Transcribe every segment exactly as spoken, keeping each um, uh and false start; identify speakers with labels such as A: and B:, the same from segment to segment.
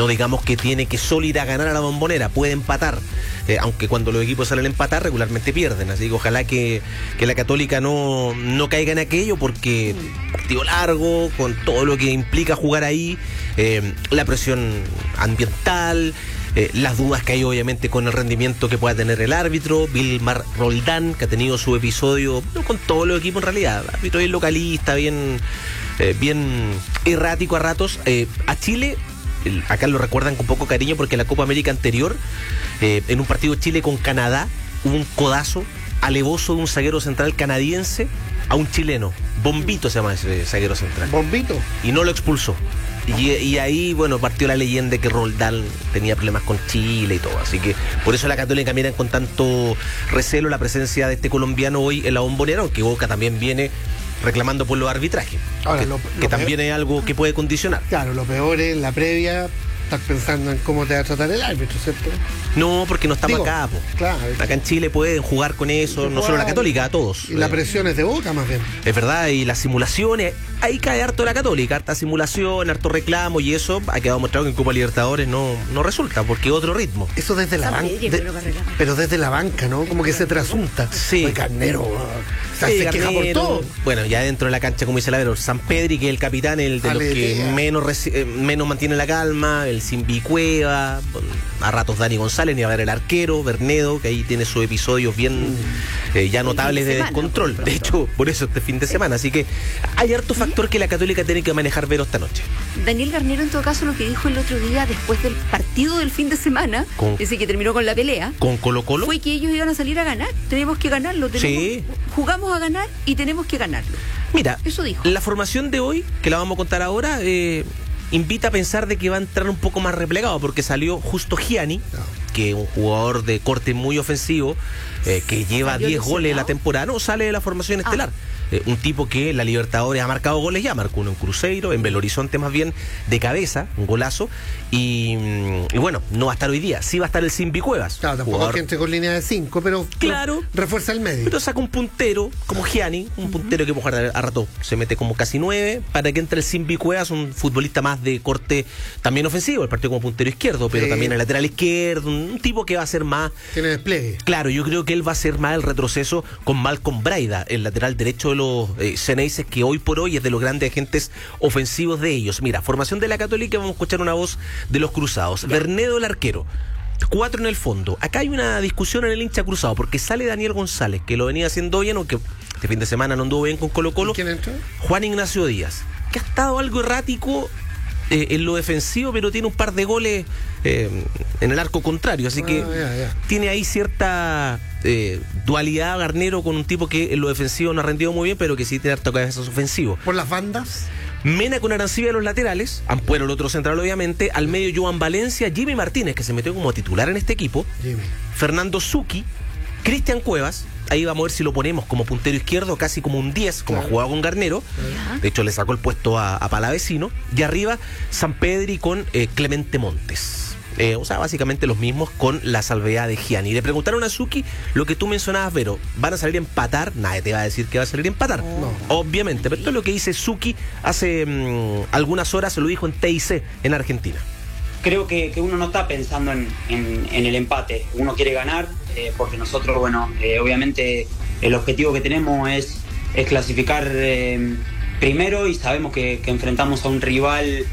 A: no digamos que tiene que solo ir a ganar a la Bombonera, puede empatar, eh, aunque cuando los equipos salen a empatar regularmente pierden, así que ojalá que, que la Católica no, no caiga en aquello, porque partido largo, con todo lo que implica jugar ahí, eh, la presión ambiental, Eh, las dudas que hay obviamente con el rendimiento que pueda tener el árbitro, Vilmar Roldán, que ha tenido su episodio, no con todos los equipos en realidad, árbitro bien localista, bien, eh, bien errático a ratos. Eh, a Chile, el, acá lo recuerdan con poco cariño porque en la Copa América anterior, eh, en un partido de Chile con Canadá, hubo un codazo alevoso de un zaguero central canadiense a un chileno. Bombito se llama ese zaguero central.
B: Bombito.
A: Y no lo expulsó. Y, y ahí, bueno, partió la leyenda de que Roldán tenía problemas con Chile y todo. Así que por eso la Católica miran con tanto recelo la presencia de este colombiano hoy en la Bombonera, aunque Boca también viene reclamando por los arbitrajes. Ahora, que lo, lo que también peor, es algo que puede condicionar.
B: Claro, lo peor es la previa, estar pensando en cómo te va a tratar el árbitro, ¿cierto?
A: No, porque no estamos
B: Digo,
A: acá, po.
B: Claro.
A: Acá en Chile pueden jugar con eso, no solo la Católica, a todos.
B: Y la presión es de Boca, más bien.
A: Es verdad, y las simulaciones, ahí cae harto la Católica, harta simulación, harto reclamo, y eso ha quedado mostrado que en Copa Libertadores no, no resulta, porque es otro ritmo.
B: Eso desde la banca. De, pero desde la banca, ¿no? Como que se trasunta.
A: Sí.
B: El Carnero, o sea,
A: sí,
B: se
A: Carnero,
B: queja por todo.
A: Bueno, ya dentro de la cancha, como dice la Vero, San Pedri, que es el capitán, el de Ale, los que menos, reci- menos mantiene la calma, el Simbi Cueva, a ratos Dani González, ni a ver el arquero, Bernedo, que ahí tiene sus episodios bien eh, ya notables de, de descontrol. De hecho, por eso este fin de semana. Así que hay harto factor que la Católica tiene que manejar, Vero, esta noche.
C: Daniel Garnero, en todo caso, lo que dijo el otro día después del partido del fin de semana, con, ese que terminó con la pelea,
A: con Colo Colo,
C: fue que ellos iban a salir a ganar. Tenemos que ganarlo. Tenemos, sí. Jugamos a ganar y tenemos que ganarlo.
A: Mira,
C: eso dijo.
A: La formación de hoy, que la vamos a contar ahora, eh, invita a pensar de que va a entrar un poco más replegado, porque salió Justo Gianni, no. que es un jugador de corte muy ofensivo, eh, que lleva diez goles en la temporada. No, sale de la formación ah. estelar. Eh, un tipo que en la Libertadores ha marcado goles ya, marcó uno en Cruzeiro, en Belo Horizonte más bien, de cabeza, un golazo, y, y bueno, no va a estar hoy día, sí va a estar el Simbi Cuevas.
B: Claro, tampoco jugador... que entre con línea de cinco, pero
A: claro,
B: refuerza el medio.
A: Pero saca un puntero, como Gianni, un puntero que a, a rato se mete como casi nueve, para que entre el Simbi Cuevas, un futbolista más de corte también ofensivo, el partido como puntero izquierdo, pero sí. también el lateral izquierdo, un tipo que va a ser más...
B: Tiene despliegue.
A: Claro, yo creo que él va a ser más el retroceso con Malcolm Braida, el lateral derecho de los eh, Ceneices, que hoy por hoy es de los grandes agentes ofensivos de ellos. Mira, formación de la Católica, vamos a escuchar una voz de los cruzados. Bernedo, el arquero. Cuatro en el fondo. Acá hay una discusión en el hincha cruzado, porque sale Daniel González, que lo venía haciendo bien, aunque este fin de semana no anduvo bien con Colo Colo.
B: ¿Quién entró?
A: Juan Ignacio Díaz, que ha estado algo errático eh, en lo defensivo, pero tiene un par de goles eh, en el arco contrario, así ah, que yeah, yeah. tiene ahí cierta eh, dualidad Garnero con un tipo que en lo defensivo no ha rendido muy bien, pero que sí tiene harto cabezas ofensivo.
B: ¿Por las bandas?
A: Mena con Arancibia de los laterales, Ampuero el otro central obviamente, al medio Joan Valencia, Jimmy Martínez, que se metió como titular en este equipo,
B: Jimmy.
A: Fernando Zucchi, Cristian Cuevas, ahí vamos a ver si lo ponemos como puntero izquierdo, casi como un diez, como claro. ha jugado con Garnero, uh-huh. de hecho le sacó el puesto a, a Palavecino, y arriba San Pedri con eh, Clemente Montes. Eh, o sea, básicamente los mismos con la salvedad de Gianni. Le preguntaron a Zucchi lo que tú mencionabas, Vero, ¿van a salir a empatar? Nadie te va a decir que va a salir a empatar, no. obviamente, pero esto es lo que dice Zucchi hace mmm, algunas horas, se lo dijo en T I C en Argentina.
D: Creo que, que uno no está pensando en, en, en el empate, uno quiere ganar, eh, porque nosotros, bueno, eh, obviamente el objetivo que tenemos es, es clasificar eh, primero, y sabemos que, que enfrentamos a un rival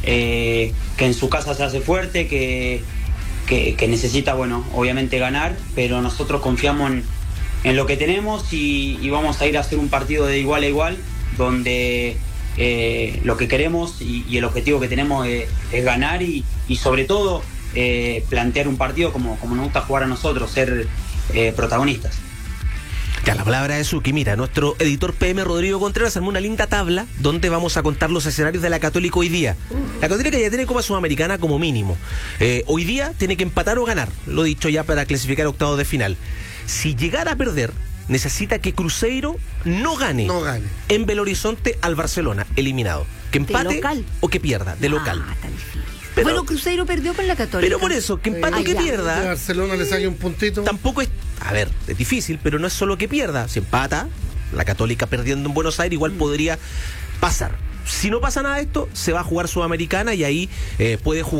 D: eh, que en su casa se hace fuerte, que, que, que necesita, bueno, obviamente ganar, pero nosotros confiamos en, en lo que tenemos y, y vamos a ir a hacer un partido de igual a igual, donde... Eh, lo que queremos y, y el objetivo que tenemos es, es ganar y, y sobre todo eh, plantear un partido como, como nos gusta jugar a nosotros, ser eh, protagonistas.
A: Ya, la palabra de Zucchi. Mira, nuestro editor P M Rodrigo Contreras armó una linda tabla donde vamos a contar los escenarios de la Católica hoy día. La Católica ya tiene Copa Sudamericana como mínimo. Eh, hoy día tiene que empatar o ganar, lo dicho ya, para clasificar a octavos de final. Si llegara a perder, necesita que Cruzeiro no gane,
B: no gane
A: en Belo Horizonte al Barcelona, eliminado. Que empate o que pierda, de local.
C: Ah, pero, bueno, Cruzeiro perdió con la Católica.
A: Pero por eso, que empate o que pierda.
B: Que Barcelona le saque un puntito.
A: Tampoco es, a ver, es difícil, pero no es solo que pierda. Si empata, la Católica perdiendo en Buenos Aires igual mm. podría pasar. Si no pasa nada de esto, se va a jugar Sudamericana y ahí eh, puede jugar